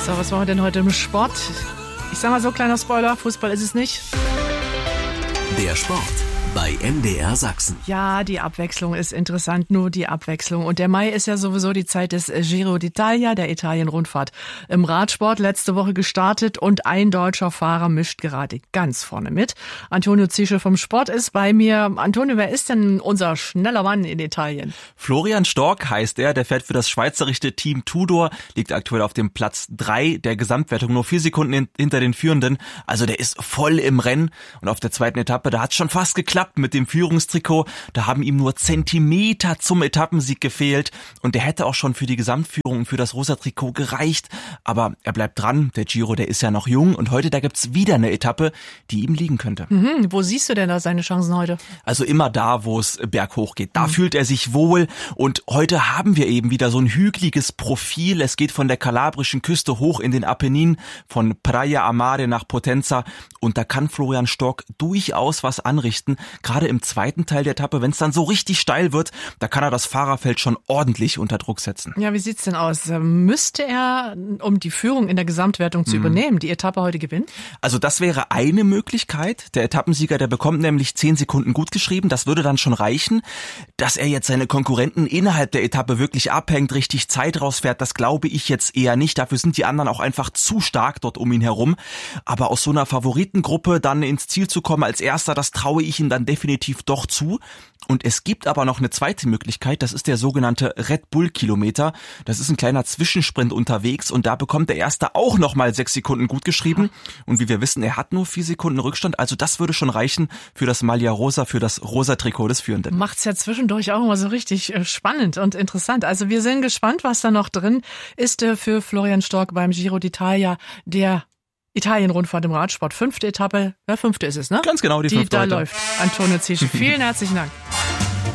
So, was machen wir denn heute im Sport? Ich sag mal so, kleiner Spoiler, Fußball ist es nicht. Der Sport bei MDR Sachsen. Ja, die Abwechslung ist interessant, nur die Abwechslung. Und der Mai ist ja sowieso die Zeit des Giro d'Italia, der Italien-Rundfahrt. Im Radsport letzte Woche gestartet und ein deutscher Fahrer mischt gerade ganz vorne mit. Antonio Ziesche vom Sport ist bei mir. Antonio, wer ist denn unser schneller Mann in Italien? Florian Stork heißt er, der fährt für das schweizerische Team Tudor, liegt aktuell auf dem Platz 3 der Gesamtwertung, nur 4 Sekunden hinter den Führenden. Also der ist voll im Rennen. Und auf der zweiten Etappe, da hat's schon fast geklappt mit dem Führungstrikot. Da haben ihm nur Zentimeter zum Etappensieg gefehlt. Und der hätte auch schon für die Gesamtführung und für das rosa Trikot gereicht. Aber er bleibt dran. Der Giro, der ist ja noch jung. Und heute, da gibt's wieder eine Etappe, die ihm liegen könnte. Wo siehst du denn da seine Chancen heute? Also immer da, wo es berghoch geht. Da fühlt er sich wohl. Und heute haben wir eben wieder so ein hügeliges Profil. Es geht von der kalabrischen Küste hoch in den Apennin, von Praia a Mare nach Potenza. Und da kann Florian Stork durchaus was anrichten. Gerade im zweiten Teil der Etappe, wenn es dann so richtig steil wird, da kann er das Fahrerfeld schon ordentlich unter Druck setzen. Ja, wie sieht's denn aus? Müsste er, um die Führung in der Gesamtwertung zu übernehmen, die Etappe heute gewinnen? Also das wäre eine Möglichkeit. Der Etappensieger, der bekommt nämlich 10 Sekunden gutgeschrieben. Das würde dann schon reichen. Dass er jetzt seine Konkurrenten innerhalb der Etappe wirklich abhängt, richtig Zeit rausfährt, das glaube ich jetzt eher nicht. Dafür sind die anderen auch einfach zu stark dort um ihn herum. Aber aus so einer Favoritengruppe dann ins Ziel zu kommen als Erster, das traue ich ihm dann definitiv doch zu. Und es gibt aber noch eine zweite Möglichkeit, das ist der sogenannte Red Bull Kilometer. Das ist ein kleiner Zwischensprint unterwegs und da bekommt der Erste auch nochmal 6 Sekunden gutgeschrieben. Und wie wir wissen, er hat nur 4 Sekunden Rückstand, also das würde schon reichen für das Maglia Rosa, für das rosa Trikot des Führenden. Macht's ja zwischendurch auch immer so richtig spannend und interessant. Also wir sind gespannt, was da noch drin ist für Florian Stork beim Giro d'Italia, der Italien-Rundfahrt im Radsport. 5. Etappe, 5. ist es, ne? Ganz genau, die 5. Die da läuft. Antonio Ziesche, vielen herzlichen Dank.